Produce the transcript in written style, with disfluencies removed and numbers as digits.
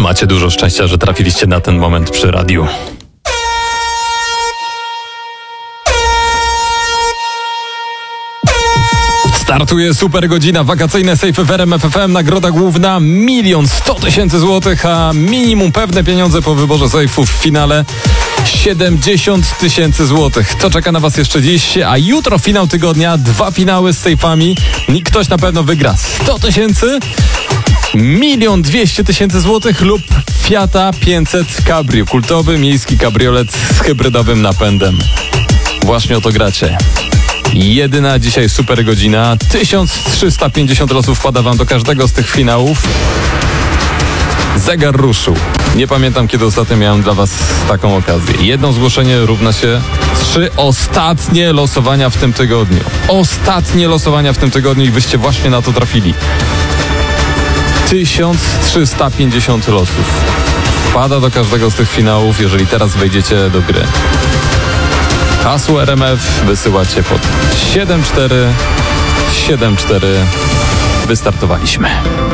Macie dużo szczęścia, że trafiliście na ten moment przy radiu. Startuje super godzina, wakacyjne Safe w RMF FM, nagroda główna 1 100 000 złotych, a minimum pewne pieniądze po wyborze sejfu w finale 70 000 złotych. To czeka na was jeszcze dziś, a jutro finał tygodnia, 2 finały z sejfami. Ktoś na pewno wygra 100 000, 1 200 000 złotych lub Fiata 500 Cabrio, kultowy miejski kabriolet z hybrydowym napędem. Właśnie o to gracie. Jedyna dzisiaj super godzina. 1350 losów wpada wam do każdego z tych finałów. Zegar ruszył. Nie pamiętam, kiedy ostatnio miałem dla was taką okazję. Jedno zgłoszenie równa się 3 ostatnie losowania w tym tygodniu. Ostatnie losowania w tym tygodniu i wyście właśnie na to trafili. 1350 losów wpada do każdego z tych finałów, jeżeli teraz wejdziecie do gry. Hasło RMF wysyłacie pod 7474. Wystartowaliśmy.